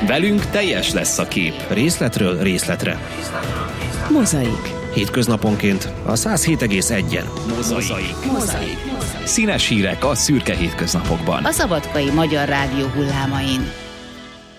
Velünk teljes lesz a kép. Részletről részletre. Mozaik. Hétköznaponként a 107,1-en. Mozaik. Színes hírek a szürke hétköznapokban. A Szabadkai Magyar Rádió hullámain.